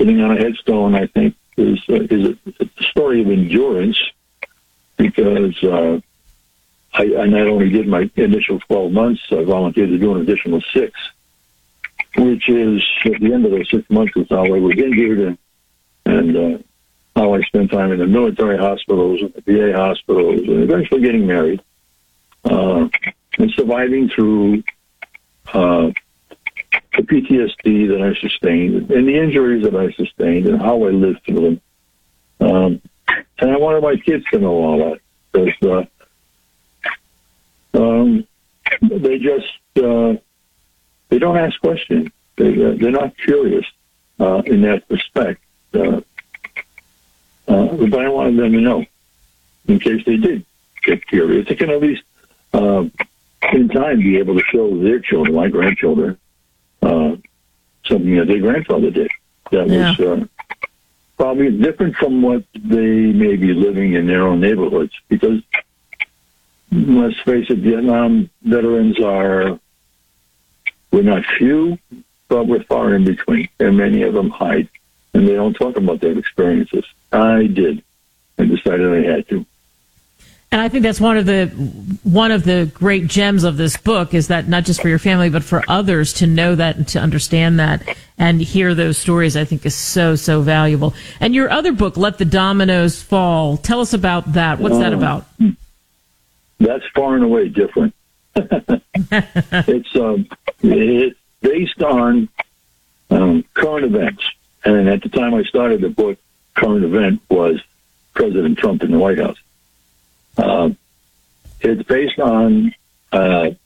Sitting on a headstone, I think, is a story of endurance, because I not only did my initial 12 months, I volunteered to do an additional 6, which is, at the end of those 6 months, was how I was injured and how I spent time in the military hospitals and the VA hospitals, and eventually getting married, and surviving through the PTSD that I sustained and the injuries that I sustained and how I lived through them. And I wanted my kids to know all that, because they just they don't ask questions. They're not curious in that respect. But I wanted them to know, in case they did get curious. They can at least, in time, be able to show their children, my grandchildren, something that their grandfather did that was probably different from what they may be living in their own neighborhoods. Because, let's face it, Vietnam veterans we're not few, but we're far in between, and many of them hide, and they don't talk about their experiences. I did, and decided I had to. And I think that's one of the great gems of this book, is that not just for your family, but for others to know that and to understand that and hear those stories, I think is so, so valuable. And your other book, Let the Dominoes Fall, tell us about that. What's that about? That's far and away different. It's based on current events. And at the time I started the book, current event was President Trump in the White House. It's based on the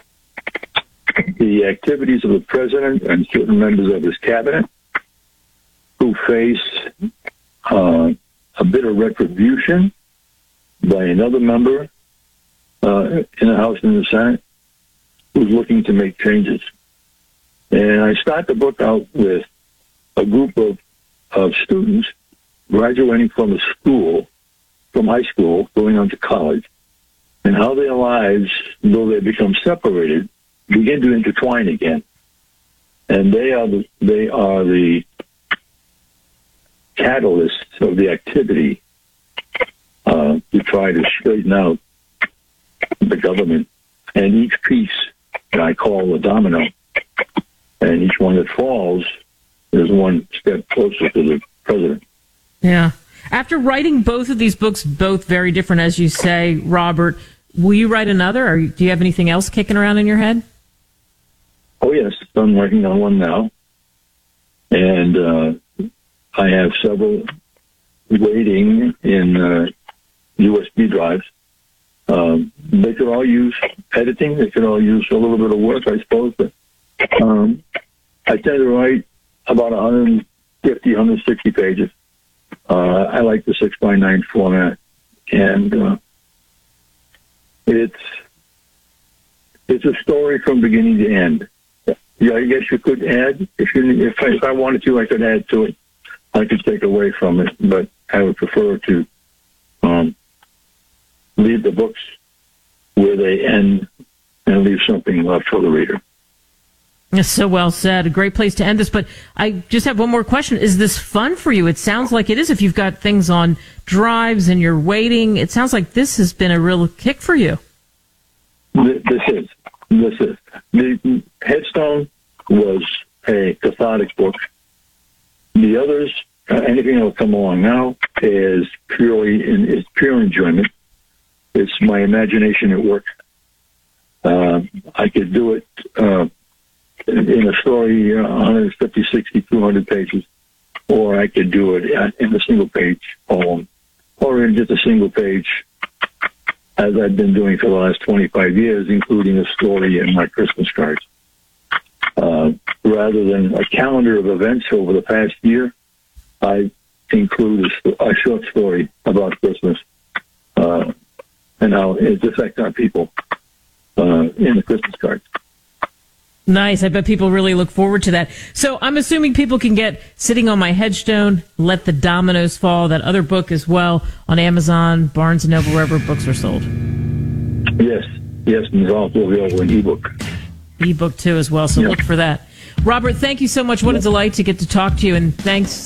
activities of the president and certain members of his cabinet who face a bit of retribution by another member in the House and the Senate who's looking to make changes. And I start the book out with a group of students graduating from high school, going on to college, and how their lives, though they become separated, begin to intertwine again. And they are the catalysts of the activity to try to straighten out the government. And each piece that I call a domino, and each one that falls is one step closer to the president. Yeah. After writing both of these books, both very different, as you say, Robert, will you write another, or do you have anything else kicking around in your head? Oh, yes. I'm working on one now. And I have several waiting in USB drives. They could all use editing. They could all use a little bit of work, I suppose. But I tend to write about 150, 160 pages. I like the 6x9 format, and it's a story from beginning to end. Yeah, I guess you could add if I wanted to. I could add to it. I could take away from it, but I would prefer to leave the books where they end and leave something left for the reader. That's so well said. A great place to end this. But I just have one more question. Is this fun for you? It sounds like it is. If you've got things on drives and you're waiting, it sounds like this has been a real kick for you. This is. The Headstone was a cathartic book. The others, anything that will come along now, is pure enjoyment. It's my imagination at work. I could do it in a story, 150, 60, 200 pages, or I could do it in a single-page poem, or in just a single page, as I've been doing for the last 25 years, including a story in my Christmas cards. Rather than a calendar of events over the past year, I include a short story about Christmas and how it affects our people in the Christmas cards. Nice. I bet people really look forward to that. So I'm assuming people can get Sitting on My Headstone, Let the Dominoes Fall, that other book as well, on Amazon, Barnes & Noble, wherever books are sold. Yes, and it's also available in ebook. Ebook too as well, so look for that. Robert, thank you so much. What a delight to get to talk to you, and thanks